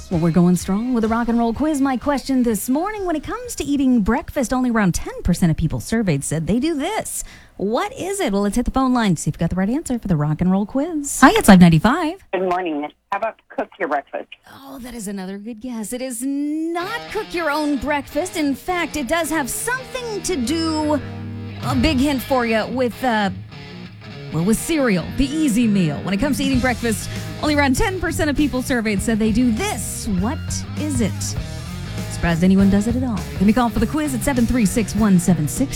Well, we're going strong with a rock and roll quiz. My question this morning, when it comes to eating breakfast, only around 10% of people surveyed said they do this. What is it? Well, let's hit the phone line to see if you got the right answer for the rock and roll quiz. Hi, it's Live 95. Good morning. How about cook your breakfast? Oh, that is another good guess. It is not cook your own breakfast. In fact, it does have something to do, a big hint for you, with cereal, the easy meal. When it comes to eating breakfast, only around 10% of people surveyed said they do this. What is it? Surprised anyone does it at all. Give me a call for the quiz at 736-1760.